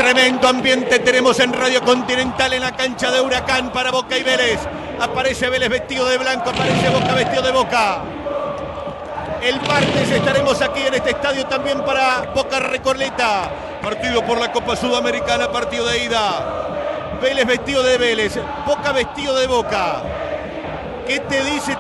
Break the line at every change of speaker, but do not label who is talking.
Tremendo ambiente tenemos en Radio Continental en la cancha de Huracán para Boca y Vélez. Aparece Vélez vestido de blanco, aparece Boca vestido de Boca. El martes estaremos aquí en este estadio también para Boca Recoleta. Partido por la Copa Sudamericana, partido de ida. Vélez vestido de Vélez, Boca vestido de Boca. ¿Qué te dice